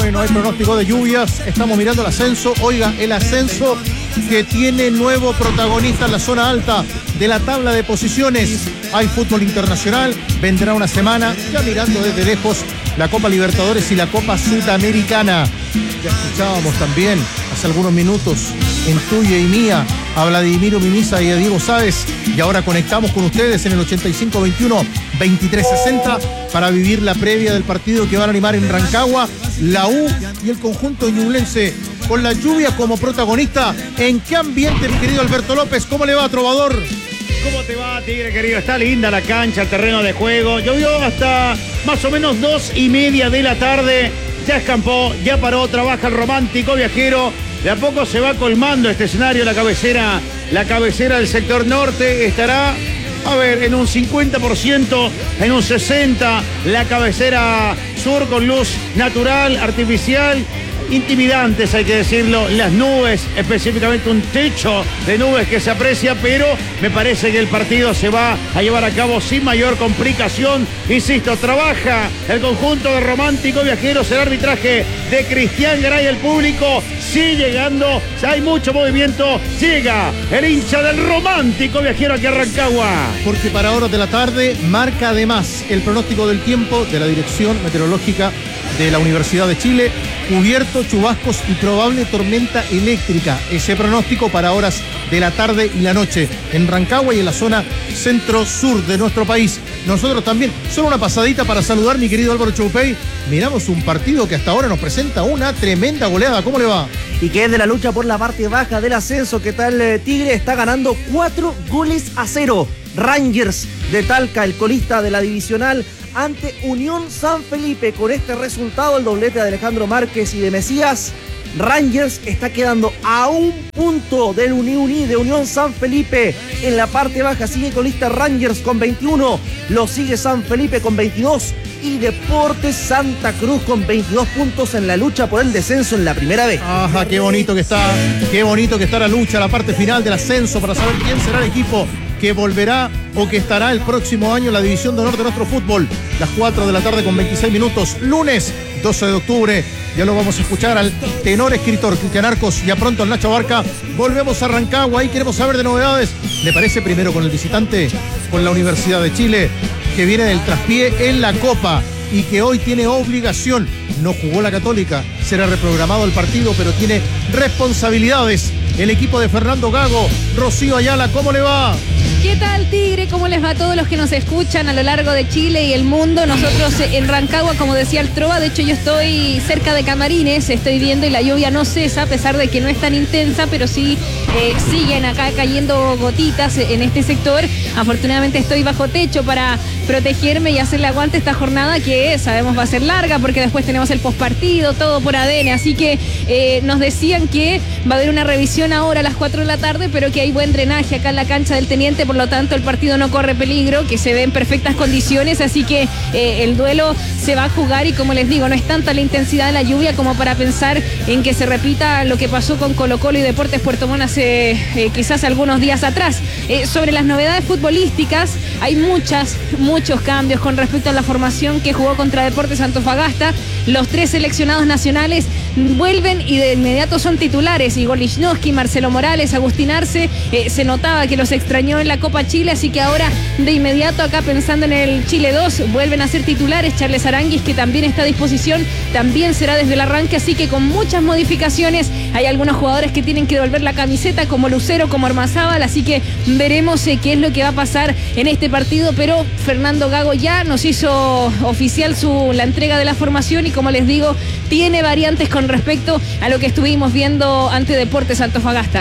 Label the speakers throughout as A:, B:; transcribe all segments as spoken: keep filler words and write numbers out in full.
A: hoy no hay pronóstico de lluvias. Estamos mirando el ascenso. Oiga, el ascenso que tiene nuevo protagonista en la zona alta de la tabla de posiciones. Hay fútbol internacional. Vendrá una semana, ya mirando desde lejos, la Copa Libertadores y la Copa Sudamericana. Ya escuchábamos también hace algunos minutos en tuya y mía a Vladimiro Mimiza y a Diego Sáez, y ahora conectamos con ustedes en el ochenta y cinco veintiuno veintitrés sesenta para vivir la previa del partido que van a animar en Rancagua, la U y el conjunto ñublense, con la lluvia como protagonista. ¿En qué ambiente, mi querido Alberto López? ¿Cómo le va, trovador?
B: ¿Cómo te va, Tigre querido? Está linda la cancha, el terreno de juego. Llovió hasta más o menos dos y media de la tarde. Ya escampó, ya paró, trabaja el romántico viajero. De a poco se va colmando este escenario. La cabecera, la cabecera del sector norte estará, a ver, en un cincuenta por ciento, en un sesenta por ciento. La cabecera sur con luz natural, artificial. Intimidantes, hay que decirlo, las nubes, específicamente un techo de nubes que se aprecia, pero me parece que el partido se va a llevar a cabo sin mayor complicación. Insisto, trabaja el conjunto de Romántico Viajeros, el arbitraje de Cristian Garay, el público sigue llegando, hay mucho movimiento, llega el hincha del Romántico Viajero aquí a Rancagua.
A: Porque para horas de la tarde marca además el pronóstico del tiempo de la Dirección Meteorológica de la Universidad de Chile, cubierto, chubascos y probable tormenta eléctrica. Ese pronóstico para horas de la tarde y la noche en Rancagua y en la zona centro-sur de nuestro país. Nosotros también, solo una pasadita para saludar, mi querido Álvaro Choupey. Miramos un partido que hasta ahora nos presenta una tremenda goleada. ¿Cómo le va?
C: Y que es de la lucha por la parte baja del ascenso. ¿Qué tal, eh, Tigre? Está ganando cuatro goles a cero. Rangers de Talca, el colista de la divisional, ante Unión San Felipe. Con este resultado, el doblete de Alejandro Márquez y de Mesías, Rangers está quedando a un punto del Uniuní de Unión San Felipe. En la parte baja sigue colista Rangers con veintiuno, lo sigue San Felipe con veintidós y Deportes Santa Cruz con veintidós puntos en la lucha por el descenso en la primera vez.
A: Ajá, qué bonito que está, qué bonito que está la lucha, la parte final del ascenso para saber quién será el equipo que volverá o que estará el próximo año en la División de Honor de nuestro fútbol. Las cuatro de la tarde con veintiséis minutos, lunes doce de octubre. Ya lo vamos a escuchar al tenor escritor Cristian Arcos, ya pronto al Nacho Barca. Volvemos a Rancagua, ahí queremos saber de novedades. ¿Le parece primero con el visitante? Con la Universidad de Chile, que viene del traspié en la Copa y que hoy tiene obligación. No jugó la Católica, será reprogramado el partido, pero tiene responsabilidades el equipo de Fernando Gago. Rocío Ayala, ¿cómo le va?
D: ¿Qué tal, Tigre? ¿Cómo les va a todos los que nos escuchan a lo largo de Chile y el mundo? Nosotros en Rancagua, como decía el Trova, de hecho yo estoy cerca de Camarines, estoy viendo y la lluvia no cesa, a pesar de que no es tan intensa, pero sí eh, siguen acá cayendo gotitas en este sector. Afortunadamente estoy bajo techo para protegerme y hacerle aguante esta jornada que sabemos va a ser larga, porque después tenemos el postpartido, todo por A D N, así que eh, nos decían que va a haber una revisión ahora a las cuatro de la tarde, pero que hay buen drenaje acá en la cancha del Teniente, por lo tanto el partido no corre peligro, que se ve en perfectas condiciones, así que eh, el duelo se va a jugar y, como les digo, no es tanta la intensidad de la lluvia como para pensar en que se repita lo que pasó con Colo-Colo y Deportes Puerto Montt hace eh, quizás algunos días atrás. Eh, sobre las novedades futbolísticas, hay muchas, muchos cambios con respecto a la formación que jugó contra Deportes Antofagasta. Los tres seleccionados nacionales vuelven y de inmediato son titulares. Igor Lichnowsky, Marcelo Morales, Agustín Arce, eh, se notaba que los extrañó en la Copa Chile, así que ahora de inmediato acá pensando en el Chile dos, vuelven a ser titulares. Charles Aranguis, que también está a disposición, también será desde el arranque, así que con muchas modificaciones. Hay algunos jugadores que tienen que devolver la camiseta, como Lucero, como Ormazábal, así que veremos eh, qué es lo que va a pasar en este partido, pero Fernando Gago ya nos hizo oficial su, la entrega de la formación y, como les digo, tiene variantes con respecto a lo que estuvimos viendo ante Deportes Antofagasta.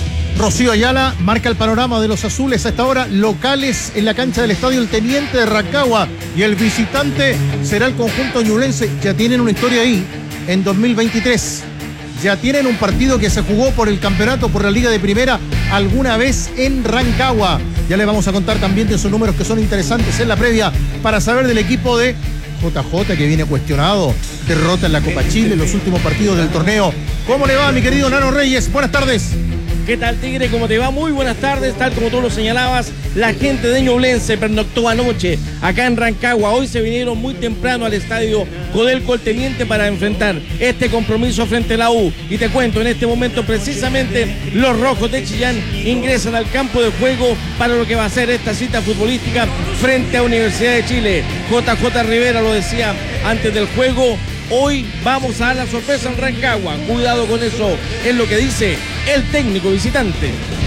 A: Rocío Ayala marca el panorama de los azules a esta hora, locales en la cancha del Estadio El Teniente de Rancagua, y el visitante será el conjunto ñublense. Ya tienen una historia ahí en dos mil veintitrés, ya tienen un partido que se jugó por el campeonato, por la Liga de Primera, alguna vez en Rancagua. Ya les vamos a contar también de esos números que son interesantes en la previa para saber del equipo de J J, que viene cuestionado, derrota en la Copa Chile en los últimos partidos del torneo. ¿Cómo le va, mi querido Nano Reyes? Buenas tardes.
E: ¿Qué tal, Tigre? ¿Cómo te va? Muy buenas tardes. Tal como tú lo señalabas, la gente de Ñublense pernoctó anoche acá en Rancagua. Hoy se vinieron muy temprano al estadio Codelco El Teniente para enfrentar este compromiso frente a la U. Y te cuento, en este momento precisamente los rojos de Chillán ingresan al campo de juego para lo que va a ser esta cita futbolística frente a Universidad de Chile. J J Rivera lo decía antes del juego. Hoy vamos a dar la sorpresa en Rancagua. Cuidado con eso, es lo que dice el técnico visitante.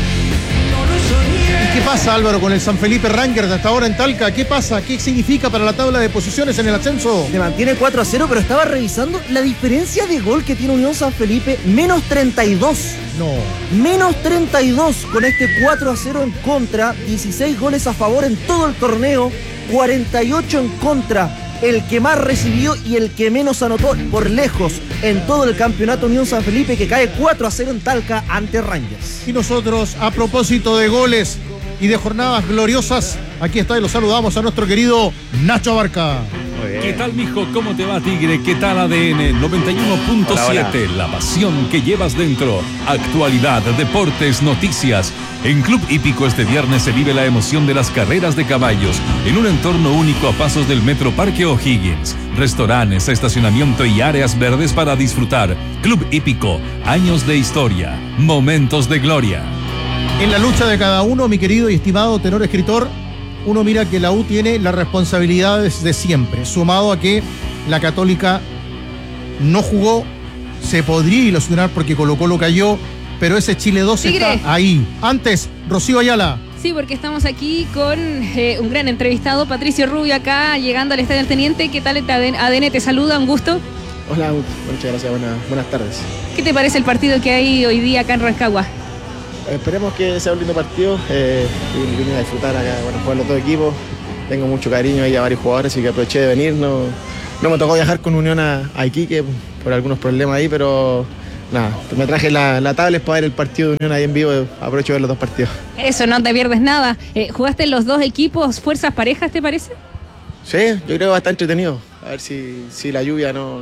A: ¿Y qué pasa, Álvaro, con el San Felipe Rangers hasta ahora en Talca? ¿Qué pasa? ¿Qué significa para la tabla de posiciones en el ascenso?
C: Se mantiene cuatro a cero, pero estaba revisando la diferencia de gol que tiene Unión San Felipe, menos treinta y dos.
A: No.
C: Menos treinta y dos con este cuatro a cero en contra, dieciséis goles a favor en todo el torneo, cuarenta y ocho en contra. El que más recibió y el que menos anotó por lejos en todo el campeonato Unión San Felipe, que cae cuatro a cero en Talca ante Rangers.
A: Y nosotros, a propósito de goles y de jornadas gloriosas, aquí está y lo saludamos a nuestro querido Nacho Abarca.
F: ¿Qué tal, mijo? ¿Cómo te va, Tigre? ¿Qué tal, A D N noventa y uno punto siete? La pasión que llevas dentro. Actualidad, deportes, noticias. En Club Hípico este viernes se vive la emoción de las carreras de caballos en un entorno único a pasos del Metro Parque O'Higgins. Restaurantes, estacionamiento y áreas verdes para disfrutar. Club Hípico, años de historia, momentos de gloria.
A: En la lucha de cada uno, mi querido y estimado tenor escritor, uno mira que la U tiene las responsabilidades de siempre, sumado a que la Católica no jugó, se podría ilusionar porque Colo-Colo cayó, pero ese Chile dos
D: Tigre.
A: Está ahí. Antes, Rocío Ayala.
D: Sí, porque estamos aquí con eh, un gran entrevistado, Patricio Rubio, acá llegando al Estadio del Teniente. ¿Qué tal? A D N te saluda, un gusto.
G: Hola, muchas gracias, buenas, buenas tardes.
D: ¿Qué te parece el partido que hay hoy día acá en Rancagua?
G: Esperemos que sea un lindo partido, eh, y vine a disfrutar acá, bueno, jugar los dos equipos. Tengo mucho cariño ahí a varios jugadores, así que aproveché de venir. No, no me tocó viajar con Unión a, a Iquique por algunos problemas ahí, pero nada, me traje la, la tablet para ver el partido de Unión ahí en vivo. Aprovecho de ver los dos partidos.
D: Eso, no te pierdes nada. Eh, ¿Jugaste en los dos equipos fuerzas parejas, te parece?
G: Sí, yo creo que va a estar entretenido. A ver si, si la lluvia no,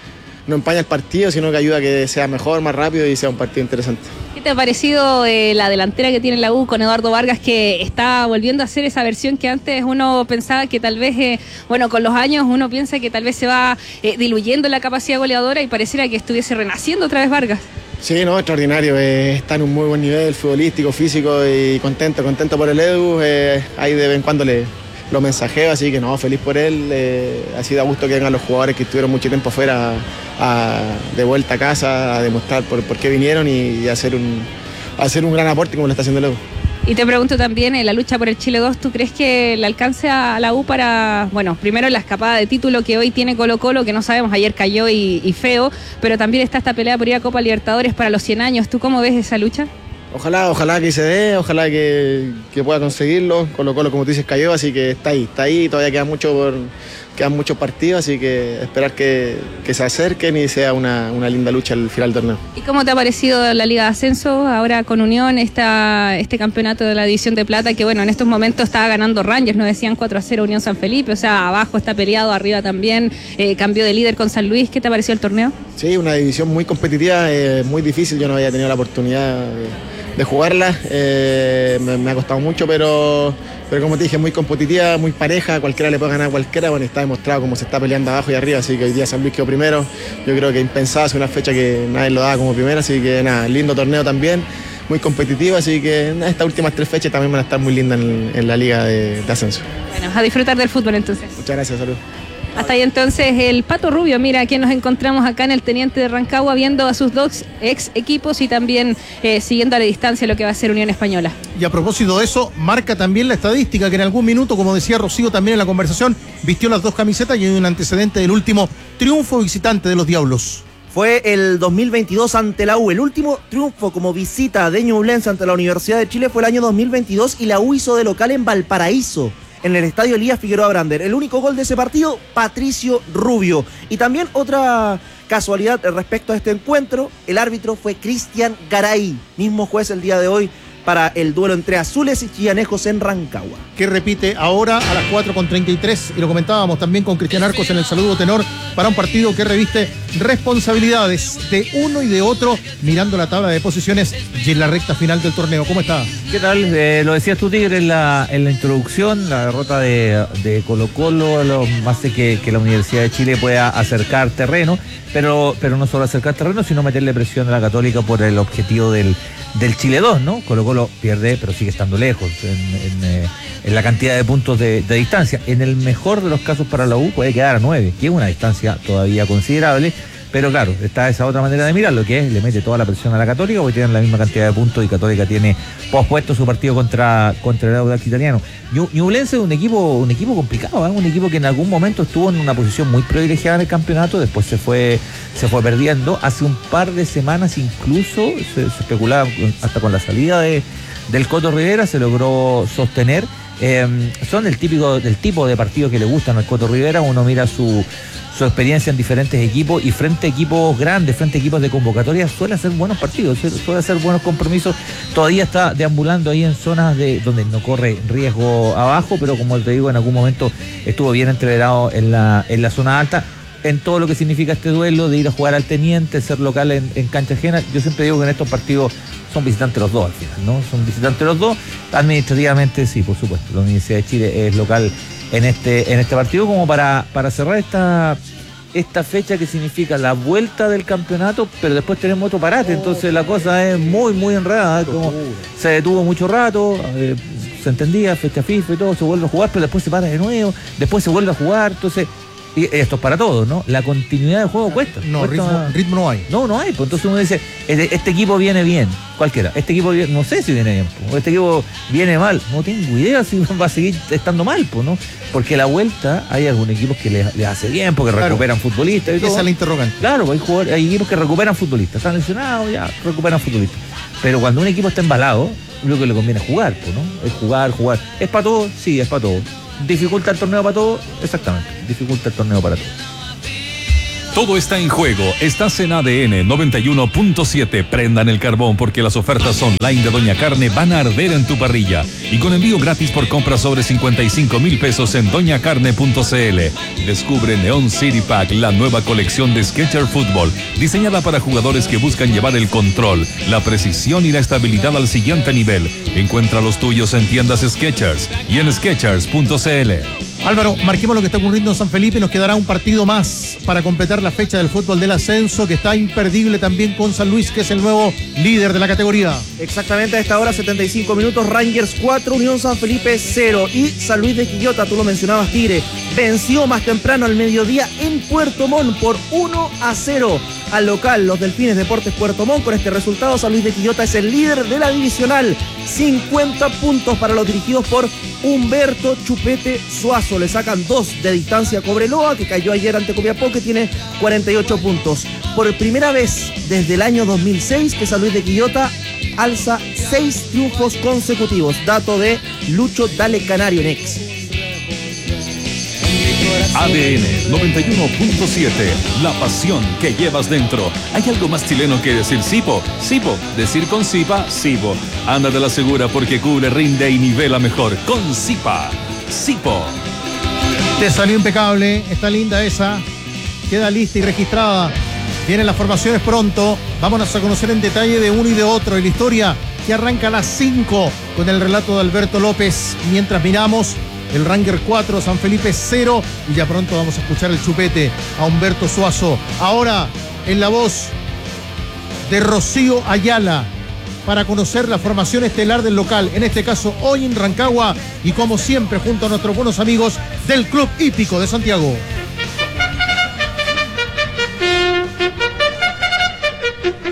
G: no empaña el partido, sino que ayuda a que sea mejor, más rápido y sea un partido interesante.
D: ¿Qué te ha parecido eh, la delantera que tiene la U con Eduardo Vargas, que está volviendo a hacer esa versión que antes uno pensaba que tal vez, eh, bueno, con los años uno piensa que tal vez se va eh, diluyendo la capacidad goleadora y pareciera que estuviese renaciendo otra vez Vargas?
G: Sí, no, extraordinario. Eh, está en un muy buen nivel futbolístico, físico y contento, contento por el Edu. Eh, ahí de vez en cuando le lo mensajeo, así que no, feliz por él. Eh, así da gusto que vengan los jugadores que estuvieron mucho tiempo afuera a, de vuelta a casa a demostrar por, por qué vinieron y, y hacer, un, hacer un gran aporte como lo está haciendo el Edu.
D: Y te pregunto también, en la lucha por el Chile dos, ¿tú crees que le alcance a la U para, bueno, primero la escapada de título que hoy tiene Colo-Colo, que no sabemos, ayer cayó y, y feo, pero también está esta pelea por ir a Copa Libertadores para los cien años? ¿Tú cómo ves esa lucha?
G: Ojalá, ojalá que se dé, ojalá que, que pueda conseguirlo. Colo-Colo, como tú dices, cayó, así que está ahí, está ahí, todavía queda mucho por, quedan muchos partidos, así que esperar que, que se acerquen y sea una, una linda lucha al final del torneo.
D: ¿Y cómo te ha parecido la Liga de Ascenso ahora con Unión, esta, este campeonato de la División de Plata, que bueno, en estos momentos estaba ganando Rangers, nos decían cuatro a cero Unión San Felipe, o sea, abajo está peleado, arriba también, eh, cambió de líder con San Luis? ¿Qué te ha parecido el torneo?
G: Sí, una división muy competitiva, eh, muy difícil, yo no había tenido la oportunidad de, de jugarla, eh, me, me ha costado mucho, pero, pero como te dije, muy competitiva, muy pareja, cualquiera le puede ganar a cualquiera. Bueno, está demostrado cómo se está peleando abajo y arriba, así que hoy día San Luis quedó primero. Yo creo que impensado, hace una fecha que nadie lo daba como primero, así que nada, lindo torneo también, muy competitivo, así que nada, estas últimas tres fechas también van a estar muy lindas en, en la Liga de, de Ascenso.
D: Bueno, a disfrutar del fútbol entonces.
G: Muchas gracias, salud.
D: Hasta ahí entonces el Pato Rubio, mira, aquí nos encontramos acá en el Teniente de Rancagua viendo a sus dos ex equipos y también eh, siguiendo a la distancia lo que va a ser Unión Española.
A: Y a propósito de eso, marca también la estadística que en algún minuto, como decía Rocío también en la conversación, vistió las dos camisetas y hay un antecedente del último triunfo visitante de los Diablos.
C: Fue el dos mil veintidós ante la U. El último triunfo como visita de Ñublense ante la Universidad de Chile fue el año dos mil veintidós y la U hizo de local en Valparaíso, en el estadio Elías Figueroa Brander. El único gol de ese partido, Patricio Rubio. Y también otra casualidad respecto a este encuentro, el árbitro fue Cristian Garay, mismo juez el día de hoy para el duelo entre azules y chianejos en Rancagua.
A: Que repite ahora a las cuatro con treinta y tres, y lo comentábamos también con Cristian Arcos en el saludo tenor, para un partido que reviste responsabilidades de uno y de otro, mirando la tabla de posiciones y en la recta final del torneo. ¿Cómo está?
H: ¿Qué tal? Eh, lo decías tú, Tigre, en la, en la introducción, la derrota de, de Colo Colo lo hace que, que la Universidad de Chile pueda acercar terreno, pero, pero no solo acercar terreno, sino meterle presión a la Católica por el objetivo del, del Chile dos, ¿no? Colo Colo pierde, pero sigue estando lejos en, en, eh, en la cantidad de puntos de, de distancia. En el mejor de los casos para la U puede quedar a nueve, que es una distancia todavía considerable. Pero claro, está esa otra manera de mirarlo, que es, le mete toda la presión a la Católica, porque tienen la misma cantidad de puntos y Católica tiene pospuesto su partido contra, contra el Audax Italiano. Ñublense es un equipo, un equipo complicado, ¿eh? Un equipo que en algún momento estuvo en una posición muy privilegiada en el campeonato, después se fue, se fue perdiendo. Hace un par de semanas incluso se, se especulaba hasta con la salida de, del Coto Rivera, se logró sostener. Eh, son el típico, del tipo de partidos que le gustan al Coto Rivera. Uno mira su su experiencia en diferentes equipos y frente a equipos grandes, frente a equipos de convocatoria, suele hacer buenos partidos, suele hacer buenos compromisos. Todavía está deambulando ahí en zonas de donde no corre riesgo abajo, pero como te digo, en algún momento estuvo bien entreverado en la, en la zona alta. En todo lo que significa este duelo de ir a jugar al Teniente, ser local en, en cancha ajena. Yo siempre digo que en estos partidos son visitantes los dos al final, ¿no? Son visitantes los dos. Administrativamente sí, por supuesto. La Universidad de Chile es local en este, en este partido, como para, para cerrar esta, esta fecha que significa la vuelta del campeonato, pero después tenemos otro parate, entonces la cosa es muy, muy enredada, como se detuvo mucho rato, eh, se entendía, fecha FIFA y todo, se vuelve a jugar, pero después se para de nuevo, después se vuelve a jugar, entonces... Y esto es para todos, ¿no? La continuidad del juego cuesta.
A: No,
H: cuesta
A: ritmo,
H: más. ritmo
A: no hay.
H: No, no hay. Pues entonces uno dice, este, este equipo viene bien, cualquiera. Este equipo, viene, no sé si viene bien, pues. Este equipo viene mal. No tengo idea si va a seguir estando mal, pues, ¿no? Porque la vuelta hay algunos equipos que les, les hace bien, porque claro, recuperan futbolistas y todo.
A: Esa es la interrogante.
H: Claro, hay, jugadores, hay equipos que recuperan futbolistas. Están lesionados, ya, recuperan futbolistas. Pero cuando un equipo está embalado, lo que le conviene es jugar, pues, ¿no? Es jugar, jugar. ¿Es para todos? Sí, es para todos. ¿Dificulta el torneo para todos? Exactamente, dificulta el torneo para todos.
F: Todo está en juego. Estás en A D N noventa y uno punto siete. Prendan el carbón porque las ofertas online de Doña Carne van a arder en tu parrilla. Y con envío gratis por compra sobre cincuenta y cinco mil pesos en doña carne punto c l. Descubre Neon City Pack, la nueva colección de Skechers Fútbol, diseñada para jugadores que buscan llevar el control, la precisión y la estabilidad al siguiente nivel. Encuentra los tuyos en tiendas Skechers y en skechers punto c l.
A: Álvaro, marquemos lo que está ocurriendo en San Felipe. Nos quedará un partido más para completar la fecha del fútbol del ascenso, que está imperdible también con San Luis, que es el nuevo líder de la categoría.
C: Exactamente, a esta hora, setenta y cinco minutos, Rangers cuatro, Unión San Felipe cero. Y San Luis de Quillota, tú lo mencionabas, Tigre, venció más temprano al mediodía en Puerto Montt por uno a cero al local, los Delfines Deportes Puerto Montt. Con este resultado, San Luis de Quillota es el líder de la divisional. cincuenta puntos para los dirigidos por Humberto Chupete Suazo. Le sacan dos de distancia a Cobreloa, que cayó ayer ante Copiapó, que tiene cuarenta y ocho puntos. Por primera vez desde el año dos mil seis que San Luis de Quillota alza seis triunfos consecutivos. Dato de Lucho Dale Canario en Ex.
F: A D N noventa y uno punto siete, la pasión que llevas dentro. ¿Hay algo más chileno que decir Sipo? Sipo, decir con Sipa, Sipo. Ándate la segura porque cubre, rinde y nivela mejor. Con Sipa, Sipo.
A: Te salió impecable, está linda esa. Queda lista y registrada. Vienen las formaciones pronto. Vámonos a conocer en detalle de uno y de otro. Y la historia que arranca a las cinco con el relato de Alberto López. Mientras miramos el Ranger cuatro, San Felipe cero, y ya pronto vamos a escuchar el chupete a Humberto Suazo. Ahora, en la voz de Rocío Ayala, para conocer la formación estelar del local, en este caso hoy en Rancagua, y como siempre junto a nuestros buenos amigos del Club Hípico de Santiago.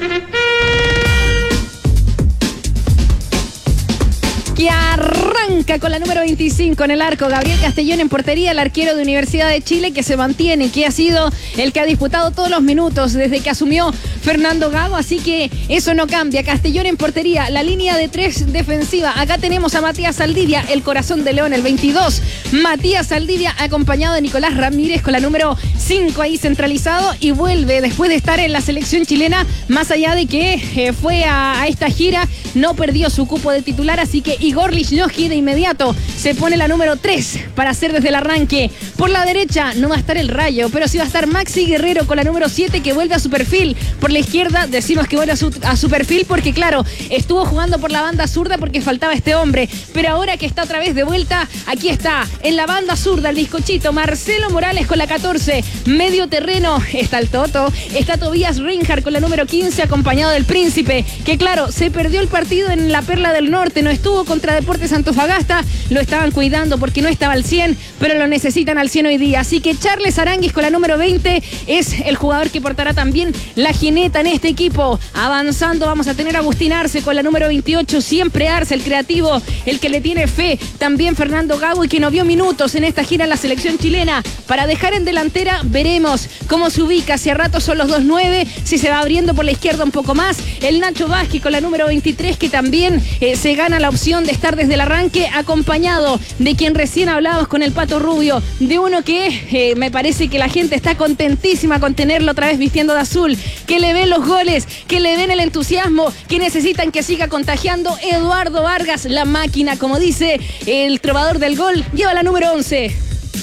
D: Que arranca Vasca con la número veinticinco en el arco. Gabriel Castellón en portería, el arquero de Universidad de Chile que se mantiene, que ha sido el que ha disputado todos los minutos desde que asumió Fernando Gago, así que eso no cambia. Castellón en portería, la línea de tres defensiva. Acá tenemos a Matías Saldivia, el corazón de León, el veintidós. Matías Saldivia acompañado de Nicolás Ramírez con la número cinco ahí centralizado y vuelve después de estar en la selección chilena, más allá de que eh, fue a, a esta gira, no perdió su cupo de titular, así que Igor Lichnowsky de inmediato se pone la número tres para hacer desde el arranque. Por la derecha no va a estar el Rayo, pero sí va a estar Maxi Guerrero con la número siete que vuelve a su perfil. Por la izquierda decimos que vuelve a su, a su perfil porque claro, estuvo jugando por la banda zurda porque faltaba este hombre, pero ahora que está otra vez de vuelta, aquí está en la banda zurda el bizcochito Marcelo Morales con la catorce. Medio terreno está el Toto, está Tobias Reinhardt con la número quince acompañado del Príncipe, que claro, se perdió el partido en la Perla del Norte, no estuvo contra Deportes Antofagasta, lo estaban cuidando porque no estaba al cien, pero lo necesitan al cien hoy día, así que Charles Aranguis con la número veinte es el jugador que portará también la jineta en este equipo. Avanzando vamos a tener a Agustín Arce con la número veintiocho, siempre Arce, el creativo, el que le tiene fe, también Fernando Gago y que no vio minutos en esta gira en la selección chilena. Para dejar en delantera veremos cómo se ubica, si a ratos son los dos nueve, si se va abriendo por la izquierda un poco más, el Nacho Vázquez con la número veintitrés que también eh, se gana la opción de estar desde el arranque, acompañado de quien recién hablábamos con el Pato Rubio, de uno que eh, me parece que la gente está contentísima con tenerlo otra vez vistiendo de azul, que le ven los goles, que le ven el entusiasmo, que necesitan que siga contagiando. Eduardo Vargas, la máquina, como dice el trovador del gol, lleva la número once.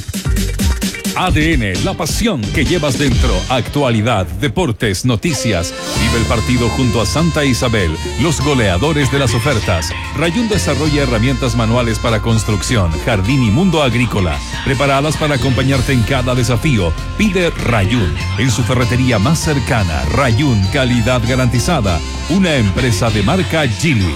F: A D N, la pasión que llevas dentro. Actualidad, deportes, noticias. Vive el partido junto a Santa Isabel, los goleadores de las ofertas. Rayún desarrolla herramientas manuales para construcción, jardín y mundo agrícola, preparadas para acompañarte en cada desafío. Pide Rayún en su ferretería más cercana. Rayún, calidad garantizada. Una empresa de marca Geely.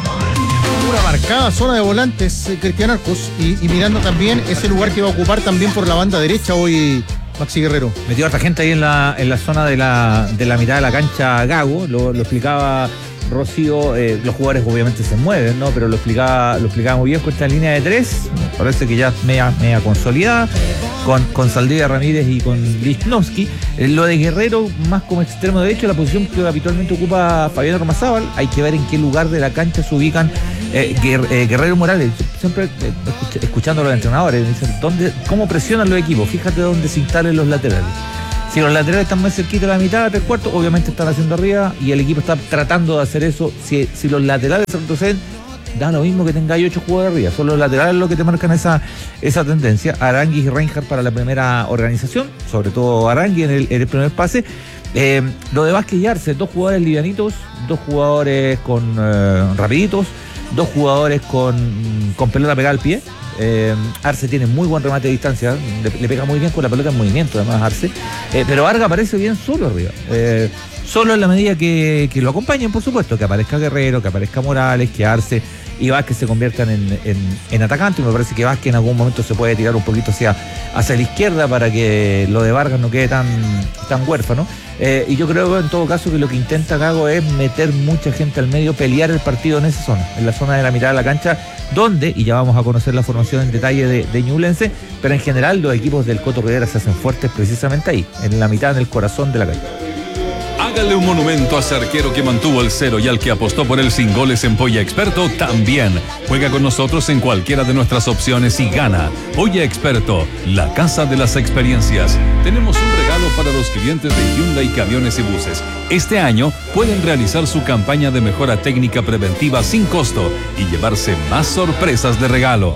A: Una marcada zona de volantes, eh, Cristian Arcos, y, y mirando también ese lugar que va a ocupar también por la banda derecha hoy Maxi Guerrero.
H: Metió a otra gente ahí en la, en la zona de la, de la mitad de la cancha Gago, lo, lo explicaba Rocío, eh, los jugadores obviamente se mueven, ¿no? Pero lo explicaba, lo explicaba muy bien con esta línea de tres, parece que ya media, media consolidada, con, con Saldivia Ramírez y con Lichnowsky. Eh, lo de Guerrero más como extremo derecho, la posición que habitualmente ocupa Fabián Ormazábal, hay que ver en qué lugar de la cancha se ubican eh, Guer, eh, Guerrero Morales. Siempre eh, escuch, escuchando a los entrenadores, dicen, ¿dónde, ¿cómo presionan los equipos? Fíjate dónde se instalen los laterales. Si los laterales están más cerquita de la mitad, tres cuartos, obviamente están haciendo arriba y el equipo está tratando de hacer eso. Si, si los laterales se retroceden, da lo mismo que tengáis ocho jugadores arriba. Son los laterales los que te marcan esa, esa tendencia. Aranguis y Reinhardt para la primera organización, sobre todo Aranguis en el, en el primer pase. Eh, lo de Vázquez y Arce, dos jugadores livianitos, dos jugadores con eh, rapiditos, dos jugadores con, con pelota pegada al pie. Eh, Arce tiene muy buen remate de distancia, le, le pega muy bien con la pelota en movimiento además Arce, eh, pero Vargas aparece bien solo arriba, eh, solo en la medida que, que lo acompañen, por supuesto, que aparezca Guerrero, que aparezca Morales, que Arce y Vázquez se conviertan en, en, en atacantes. Me parece que Vázquez en algún momento se puede tirar un poquito hacia, hacia la izquierda para que lo de Vargas no quede tan, tan huérfano. Eh, y yo creo en todo caso que lo que intenta Gago es meter mucha gente al medio, pelear el partido en esa zona, en la zona de la mitad de la cancha, donde, y ya vamos a conocer la formación en detalle de, de Ñublense, pero en general los equipos del Coto Rivera se hacen fuertes precisamente ahí, en la mitad, en el corazón de la cancha.
F: Hágale un monumento a ese arquero que mantuvo el cero y al que apostó por él sin goles en Polla Experto también. Juega con nosotros en cualquiera de nuestras opciones y gana. Polla Experto, la casa de las experiencias. Tenemos un regalo para los clientes de Hyundai Camiones y Buses. Este año pueden realizar su campaña de mejora técnica preventiva sin costo y llevarse más sorpresas de regalo.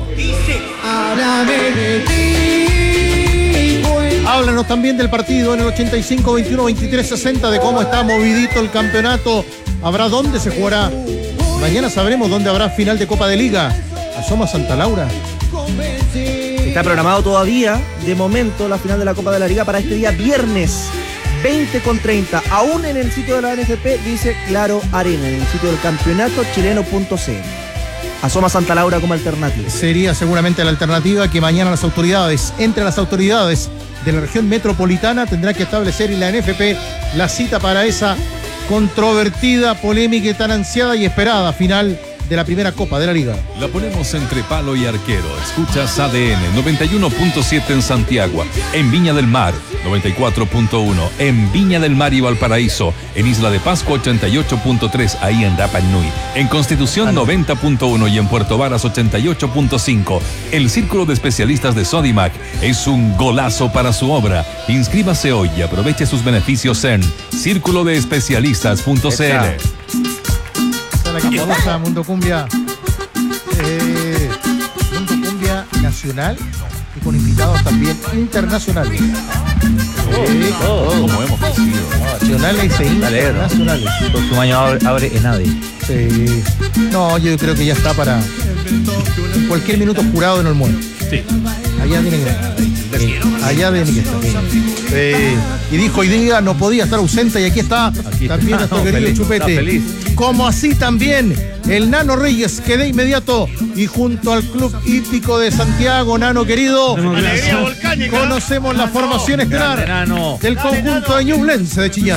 A: Háblanos también del partido en el ochenta y cinco, veintiuno, veintitrés, sesenta, de cómo está movidito el campeonato. ¿Habrá dónde se jugará? Mañana sabremos dónde habrá final de Copa de Liga. Asoma Santa Laura.
C: Está programado todavía, de momento, la final de la Copa de la Liga para este día viernes veinte con treinta. Aún en el sitio de la N F P dice Claro Arena, en el sitio del campeonato chileno punto c l. Asoma Santa Laura como alternativa.
A: Sería seguramente la alternativa que mañana las autoridades, entre las autoridades de la región metropolitana, tendrá que establecer en la N F P la cita para esa controvertida, polémica y tan ansiada y esperada final de la primera Copa de la Liga.
F: La ponemos entre palo y arquero. Escuchas A D N noventa y uno punto siete en Santiago, en Viña del Mar noventa y cuatro punto uno, en Viña del Mar y Valparaíso, en Isla de Pascua ochenta y ocho punto tres, ahí en Rapa Nui, en Constitución noventa punto uno y en Puerto Varas ochenta y ocho punto cinco. El Círculo de Especialistas de Sodimac es un golazo para su obra. Inscríbase hoy y aproveche sus beneficios en círculo de especialistas punto c l.
A: La que famosa Mundo Cumbia, eh, Mundo Cumbia nacional y con invitados también internacionales. Eh,
H: Oh, oh,
F: Como hemos crecido.
A: nacionales e internacionales.
H: El próximo año abre, abre en A D E.
A: Sí. No, yo creo que ya está para en cualquier minuto jurado en el mundo.
B: Sí.
A: Allá tiene que estar. Allá tiene que estar. Sí. Y dijo hoy día no podía estar ausente y aquí está.
H: Aquí está.
A: También nuestro
H: No,
A: querido
H: feliz,
A: Chupete.
H: está feliz.
A: Como así también el Nano Reyes, que de inmediato y junto al Club Hípico de Santiago, Nano querido,
B: Alegría volcánica.
A: conocemos la formación estelar
H: Grande, Nano.
A: del conjunto de Ñublense de Chillán.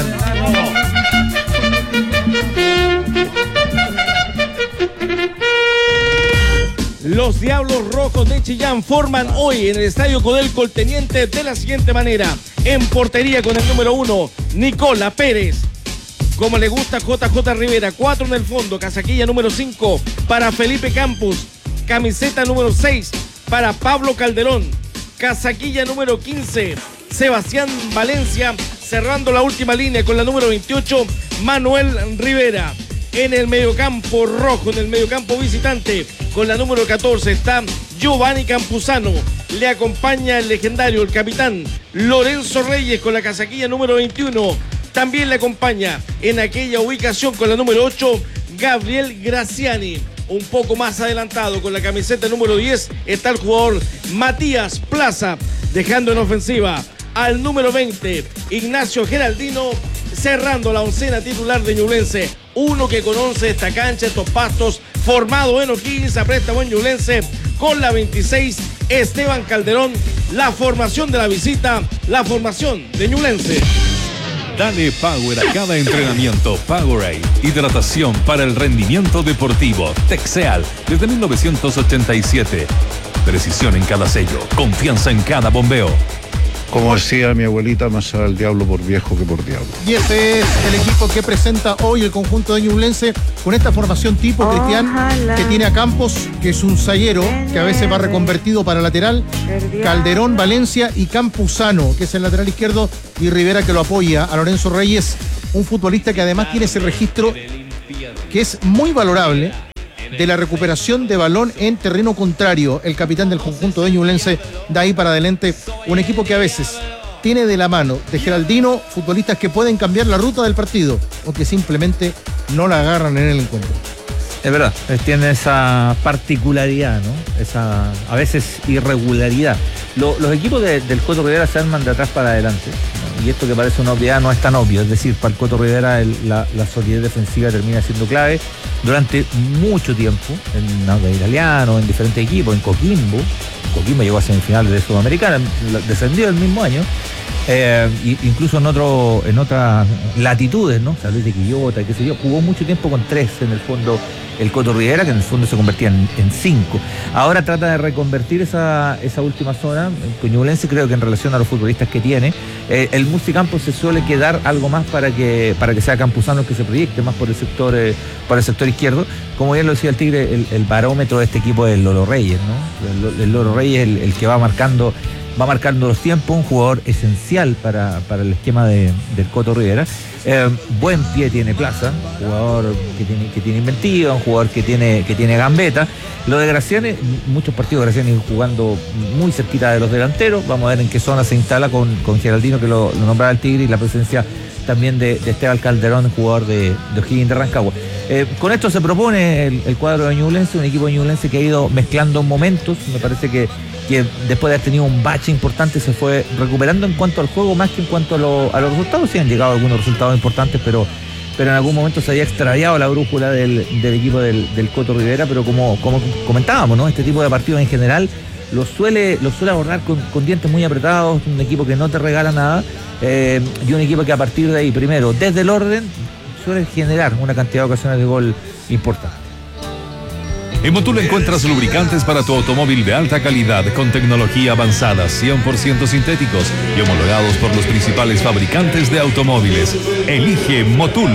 E: Los Diablos Rojos de Chillán forman hoy en el Estadio Codelco el Teniente de la siguiente manera. En portería con el número uno, Nicola Pérez. Como le gusta J J Rivera, cuatro en el fondo, casaquilla número cinco para Felipe Campos, camiseta número seis para Pablo Calderón, casaquilla número quince, Sebastián Valencia, cerrando la última línea con la número veintiocho, Manuel Rivera. En el mediocampo rojo, en el mediocampo visitante, con la número catorce está Giovanni Campuzano. Le acompaña el legendario, el capitán Lorenzo Reyes con la casaquilla número veintiuno. También le acompaña en aquella ubicación con la número ocho, Gabriel Graciani. Un poco más adelantado con la camiseta número diez está el jugador Matías Plaza, dejando en ofensiva al número veinte, Ignacio Geraldino, cerrando la oncena titular de Ñublense. Uno que conoce esta cancha, estos pastos, formado en O'Higgins, a préstamo en Ñublense, con la veintiséis, Esteban Calderón. La formación de la visita, la formación de Ñublense.
F: Dale power a cada entrenamiento. Powerade, hidratación para el rendimiento deportivo. Texeal, desde mil novecientos ochenta y siete. Precisión en cada sello, confianza en cada bombeo.
I: Como decía mi abuelita, más sabe el diablo por viejo que por diablo.
A: Y ese es el equipo que presenta hoy el conjunto de Ñublense con esta formación tipo, Cristian, que tiene a Campos, que es un zaguero, que a veces va reconvertido para lateral, Calderón, Valencia y Campuzano, que es el lateral izquierdo, y Rivera, que lo apoya, a Lorenzo Reyes, un futbolista que además tiene ese registro que es muy valorable de la recuperación de balón en terreno contrario. El capitán del conjunto de Ñublense da ahí para adelante un equipo que a veces tiene de la mano de Geraldino futbolistas que pueden cambiar la ruta del partido o que simplemente no la agarran en el encuentro.
H: Es verdad, tiene esa particularidad, ¿no? Esa, a veces, irregularidad. Lo, los equipos de, del Coto Rivera se arman de atrás para adelante, ¿no? Y esto que parece una obviedad no es tan obvio. Es decir, para el Coto Rivera el, la, la solidez defensiva termina siendo clave durante mucho tiempo, en Audax Italiano, en diferentes equipos, en Coquimbo. Coquimbo llegó a semifinales de Sudamericana, descendió el mismo año. Eh, incluso en otro en otras latitudes, ¿no? San Luis de Quillota, qué sé yo, jugó mucho tiempo con tres en el fondo el Coto Rivera, que en el fondo se convertía en, en cinco. Ahora trata de reconvertir esa, esa última zona. El Ñublense, creo que en relación a los futbolistas que tiene, eh, el Musticampo se suele quedar algo más para que para que sea Campuzano el que se proyecte más por el sector eh, por el sector izquierdo. Como bien lo decía el Tigre, el, el barómetro de este equipo es el Lolo Reyes, ¿no? El, el Lolo Reyes es el, el que va marcando va marcando los tiempos, un jugador esencial para, para el esquema de, del Coto Rivera. Eh, buen pie tiene Plaza, jugador que tiene, que tiene inventiva, un jugador que tiene, que tiene gambeta. Lo de Graciani, muchos partidos de Graciani jugando muy cerquita de los delanteros. Vamos a ver en qué zona se instala con, con Geraldino, que lo, lo nombraba el Tigre, y la presencia también de, de Esteban Calderón, jugador de, de O'Higgins de Rancagua. Eh, con esto se propone el, el cuadro de Ñublense, un equipo de Ñublense que ha ido mezclando momentos. Me parece que, que después de haber tenido un bache importante se fue recuperando en cuanto al juego más que en cuanto a, lo, a los resultados. Sí han llegado algunos resultados importantes, pero, pero en algún momento se había extraviado la brújula del, del equipo del, del Coto Rivera. Pero como, como comentábamos, ¿no? Este tipo de partidos en general lo suele, lo suele abordar con, con dientes muy apretados, un equipo que no te regala nada, eh, y un equipo que a partir de ahí, primero, desde el orden, suele generar una cantidad de ocasiones de gol importante.
F: En Motul encuentras lubricantes para tu automóvil de alta calidad con tecnología avanzada, cien por ciento sintéticos y homologados por los principales fabricantes de automóviles. Elige Motul.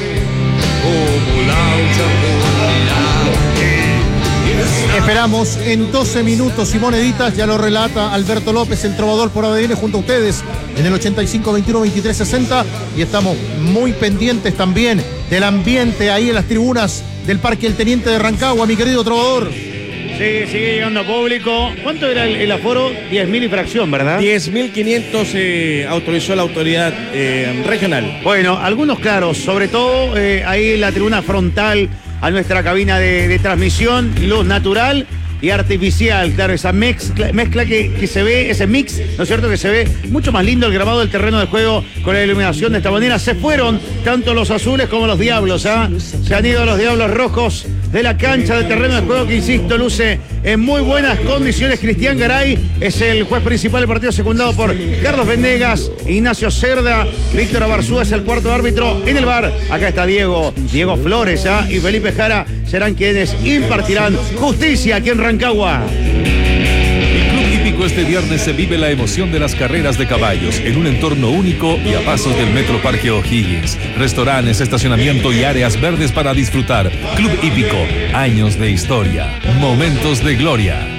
A: Esperamos en doce minutos y moneditas, ya lo relata Alberto López, el trovador por A D N, junto a ustedes en el ochenta y cinco, veintiuno, veintitrés, sesenta, y estamos muy pendientes también del ambiente ahí en las tribunas del Parque El Teniente de Rancagua, mi querido trovador.
B: Sí, sigue llegando público. ¿Cuánto era el, el aforo? diez mil y fracción, ¿verdad?
E: diez mil quinientos eh, autorizó la autoridad eh, regional.
B: Bueno, algunos claros, sobre todo eh, ahí en la tribuna frontal a nuestra cabina de, de transmisión, luz natural y artificial, claro, esa mezcla, mezcla que, que se ve, ese mix, ¿no es cierto? Que se ve mucho más lindo el grabado del terreno de juego con la iluminación de esta manera. Se fueron tanto los azules como los diablos, ¿ah? Se han ido los diablos rojos de la cancha del terreno de juego que, insisto, luce en muy buenas condiciones. Cristian Garay es el juez principal del partido, secundado por Carlos Venegas, Ignacio Cerda, Víctor Abarzúa es el cuarto árbitro. En el bar, acá está Diego, Diego Flores, ¿ah? Y Felipe Jara serán quienes impartirán justicia aquí en Rancagua.
F: En Club Hípico este viernes se vive la emoción de las carreras de caballos en un entorno único y a pasos del Metro Parque O'Higgins. Restaurantes, estacionamiento y áreas verdes para disfrutar. Club Hípico, años de historia, momentos de gloria.